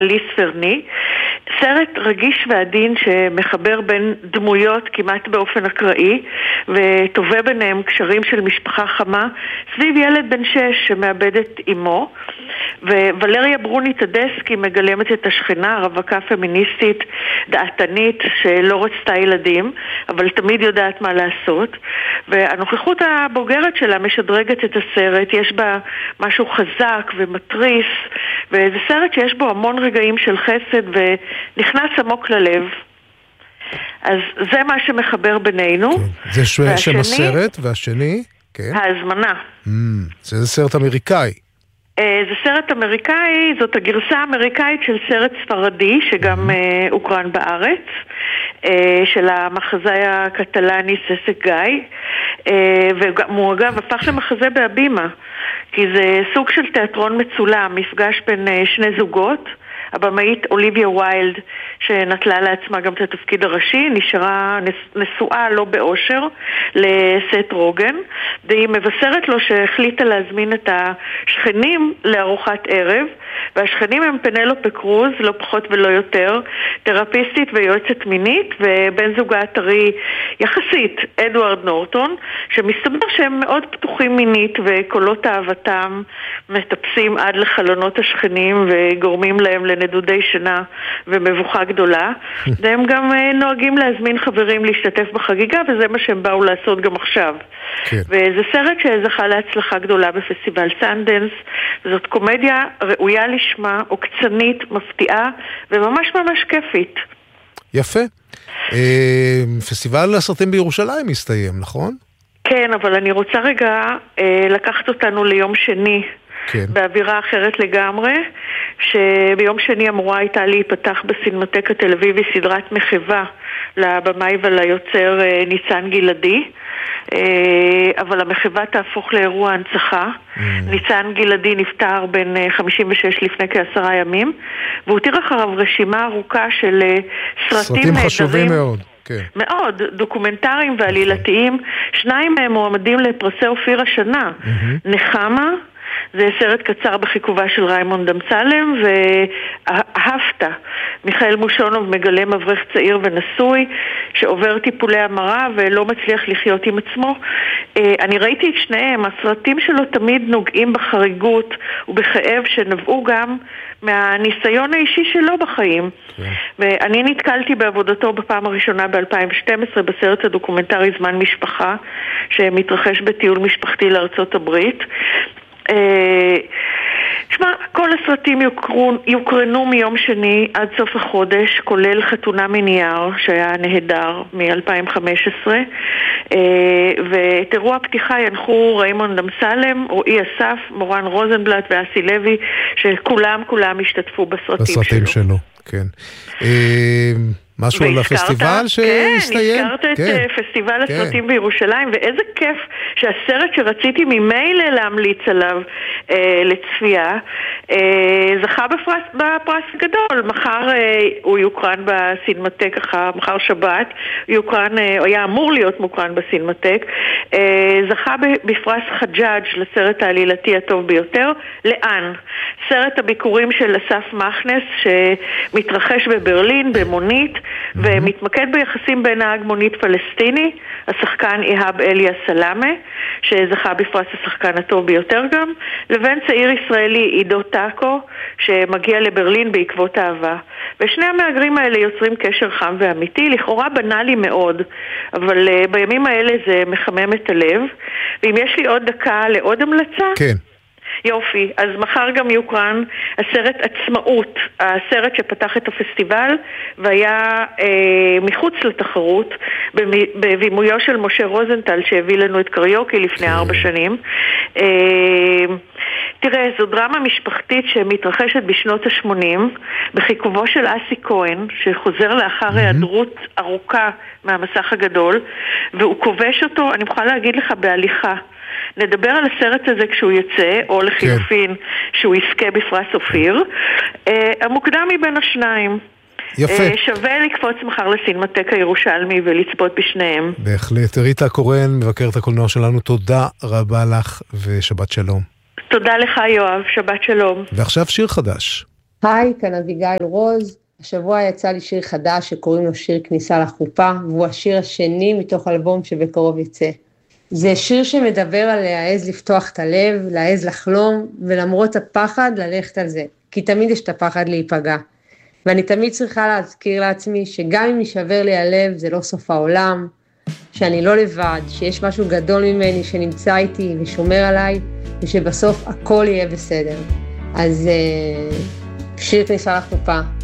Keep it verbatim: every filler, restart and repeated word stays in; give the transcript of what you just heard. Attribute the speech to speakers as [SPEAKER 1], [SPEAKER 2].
[SPEAKER 1] ליס פרני, סרט רגיש ועדין שמחבר בין דמויות כמעט באופן אקראי וטובה ביניהם קשרים של משפחה חמה סביב ילד בן שש שמאבד את אמו. וולריה ברוני טדסקי מגלמת את השכנה, רווקה פמיניסטית דעתנית שלא רצתה ילדים אבל תמיד יודעת מה לעשות, והנוכחות הבוגרת שלה משדרגת את הסרט. יש בה משהו חזק ומטריס, וזה סרט שיש בו המון רגעים של חסד ונכנס עמוק ללב. אז זה מה שמחבר בינינו.
[SPEAKER 2] כן. זה שו... שם הסרט, והשני? כן.
[SPEAKER 1] ההזמנה.
[SPEAKER 2] Mm, זה סרט אמריקאי.
[SPEAKER 1] זה סרט אמריקאי, זאת הגרסה האמריקאית של סרט ספרדי שגם mm-hmm. הוקרן בארץ, של המחזאי הקטלני ססק גיא, והוא אגב הפך למחזה בהבימה, כי זה סוג של תיאטרון מצולם, מפגש בין שני זוגות. הבמאית אוליביה ויילד, שנטלה לעצמה גם את התפקיד הראשי, נשארה נשואה לא באושר לסט רוגן, והיא מבשרת לו שהחליטה להזמין את השכנים לארוחת ערב, והשכנים הם פנלופה קרוז, לא פחות ולא יותר, תרפיסטית ויועצת מינית, ובן זוגה הטרי יחסית, אדוארד נורטון, שמסתבר שהם מאוד פתוחים מינית, וקולות אהבתם מטפסים עד לחלונות השכנים, וגורמים להם לנדודי שינה ומבוכה גדולה, והם גם נוהגים להזמין חברים להשתתף בחגיגה, וזה מה שהם באו לעשות גם עכשיו. כן. וזה סרט שזכה להצלחה גדולה בפסטיבל סנדנס, זאת קומדיה ראויה לשמה, עוקצנית, מפתיעה, וממש ממש כיפית.
[SPEAKER 2] יפה. פסטיבל הסרטים בירושלים מסתיים, נכון?
[SPEAKER 1] כן, אבל אני רוצה רגע לקחת אותנו ליום שני, כן. באווירה אחרת לגמרי, שביום שני אמורה הייתה להיפתח בסינמטק התל אביבי סדרת מחווה לבמאי וליוצר ניצן גלעדי, אבל המחווה תהפוך לאירוע הנצחה. mm. ניצן גלעדי נפטר בין חמישים ושש לפני כעשרה ימים, והוא תיר אחריו רשימה ארוכה של סרטים,
[SPEAKER 2] סרטים חשובים מאוד, כן.
[SPEAKER 1] מאוד, דוקומנטריים ועלילתיים. שניים מהם מועמדים לפרסי אופיר השנה. mm-hmm. נחמה, זה סרט קצר בחיכובה של ריימונד אמסלם, ואהבת, מיכאל מושונוב מגלם אברך צעיר ונשוי שעובר טיפולי המרה ולא מצליח לחיות עם עצמו. אני ראיתי את שניהם, הסרטים שלו תמיד נוגעים בחריגות ובכאב שנבעו גם מהניסיון האישי שלו בחיים. okay. ואני נתקלתי בעבודתו בפעם הראשונה ב-אלפיים ושתים עשרה בסרט הדוקומנטרי זמן משפחה, שמתרחש בטיול משפחתי לארצות הברית. תשמע, כל הסרטים יוקרנו, יוקרנו מיום שני עד סוף החודש, כולל חתונה מנייר שהיה נהדר מ-אלפיים וחמש עשרה, ואת אירוע הפתיחה ינחו ריימונד אמסלם, רועי אסף, מורן רוזנבלט ואסי לוי, שכולם כולם השתתפו בסרטים,
[SPEAKER 2] בסרטים
[SPEAKER 1] שלו.
[SPEAKER 2] שלו. כן. משהו על הפסטיבל שהסתיים?
[SPEAKER 1] כן, הזכרת את פסטיבל הסרטים בירושלים, ואיזה כיף שהסרט שרציתי ממילא להמליץ עליו לצפייה, זכה בפרס גדול. מחר הוא יוקרן בסינמטק, מחר שבת, הוא היה אמור להיות מוקרן בסינמטק, זכה בפרס חג'אג' לסרט העלילתי הטוב ביותר. לאן? סרט הביקורים של אסף מכנס, שמתרחש בברלין במונית, ומתמקד ביחסים בין נהג מונית פלסטיני, השחקן איהאב אליה סלאמה, שזכה בפרס השחקן הטוב ביותר גם, לבין צעיר ישראלי עידו טאקו, שמגיע לברלין בעקבות אהבה. ושני המהגרים האלה יוצרים קשר חם ואמיתי, לכאורה בנאלי מאוד, אבל uh, בימים האלה זה מחמם את הלב. ואם יש לי עוד דקה לעוד המלצה... כן. יופי, אז מחר גם יוקרן הסרט עצמאות, הסרט שפתח את הפסטיבל והיה אה, מחוץ לתחרות, בבימויו של משה רוזנטל שהביא לנו את קריוקי לפני כן. ארבע שנים. אה, תראה, זו דרמה משפחתית שמתרחשת בשנות ה-שמונים, בחיכובו של אסי כהן, שחוזר לאחר היעדרות mm-hmm. ארוכה מהמסך הגדול, והוא כובש אותו, אני יכולה להגיד לך, בהליכה. נדבר על הסרט הזה כשהוא יצא, או לחילופין כן. שהוא יזכה בפרס אופיר. Uh, המוקדם מבין השניים. יפה. Uh, שווה לקפוץ מחר לסינמטק הירושלמי ולצפות בשניהם.
[SPEAKER 2] בהחלט. ריטה קורן, מבקרת הקולנוע שלנו, תודה רבה לך ושבת שלום.
[SPEAKER 1] תודה לך יואב, שבת שלום.
[SPEAKER 2] ועכשיו שיר חדש.
[SPEAKER 3] היי, כאן אביגיל רוז. השבוע יצא לי שיר חדש שקוראים לו שיר כניסה לחופה, והוא השיר השני מתוך אלבום שבקרוב יצא. זה שיר שמדבר על להעז לפתוח את הלב, להעז לחלום, ולמרות הפחד ללכת על זה, כי תמיד יש את הפחד להיפגע. ואני תמיד צריכה להזכיר לעצמי שגם אם יישבר לי הלב זה לא סוף העולם, שאני לא לבד, שיש משהו גדול ממני שנמצא איתי ושומר עליי, ושבסוף הכל יהיה בסדר. אז שיר כניסה לחופה.